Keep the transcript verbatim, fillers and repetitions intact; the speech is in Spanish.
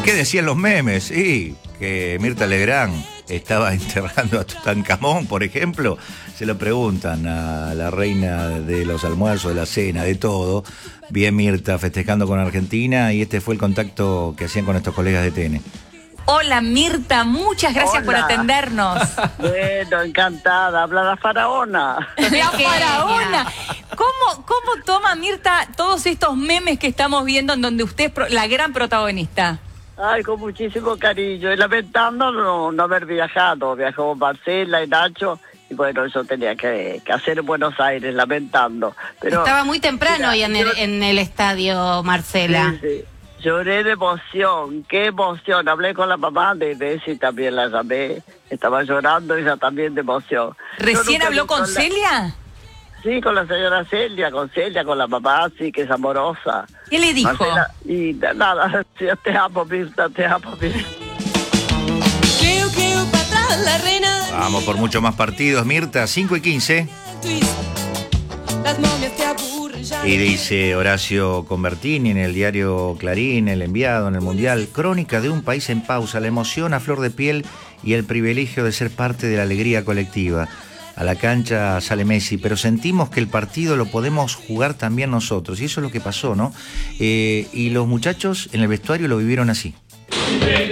¿Qué decían los memes? Sí, que Mirta Legrand estaba enterrando a Tutankamón, por ejemplo. Se lo preguntan a la reina de los almuerzos, de la cena, de todo. Bien Mirta festejando con Argentina, y este fue el contacto que hacían con estos colegas de T N. Hola Mirta, muchas gracias Hola. por atendernos. Bueno, encantada, habla la faraona. La faraona. ¿Cómo, ¿Cómo toma Mirta todos estos memes que estamos viendo en donde usted es pro- la gran protagonista? Ay, con muchísimo cariño. Y lamentando no, no haber viajado. Viajó Marcela y Nacho. Y bueno, eso tenía que, que hacer en Buenos Aires, lamentando. Pero Estaba muy temprano mira, hoy en el, yo- en el estadio, Marcela. Sí, sí. Lloré de emoción, qué emoción. Hablé con la mamá de Bessie, también la llamé. Estaba llorando ella también de emoción. Yo ¿Recién nunca habló vi con la- Celia? Sí, con la señora Celia, con Celia, con la mamá, sí, que es amorosa. ¿Qué le dijo? Marcela, y nada, yo te amo, Mirta, te amo, Mirta. Cleo, Cleo, para atrás, la reina. Vamos por muchos más partidos, Mirta, cinco y quince. Las momias te aburren ya. Y dice Horacio Convertini en el diario Clarín, El Enviado, en el Mundial: crónica de un país en pausa, la emoción a flor de piel y el privilegio de ser parte de la alegría colectiva. A la cancha sale Messi, pero sentimos que el partido lo podemos jugar también nosotros. Y eso es lo que pasó, ¿no? Eh, y los muchachos en el vestuario lo vivieron así.